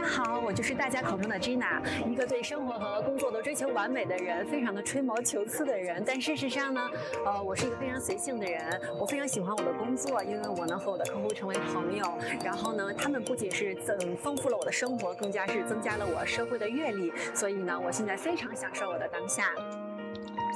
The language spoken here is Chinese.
好，我就是大家口中的 Gina，一个对生活和工作都追求完美的人，非常的吹毛求疵的人。但事实上呢，我是一个非常随性的人。我非常喜欢我的工作，因为我能和我的客户成为朋友。然后呢，他们不仅是丰富了我的生活，更加是增加了我社会的阅历。所以呢，我现在非常享受我的当下。